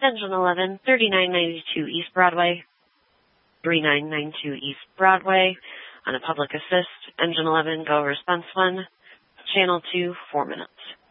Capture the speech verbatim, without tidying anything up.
Engine eleven, thirty-nine ninety-two East Broadway, thirty-nine ninety-two East Broadway. On a public assist, Engine eleven, go response one, Channel two, four minutes.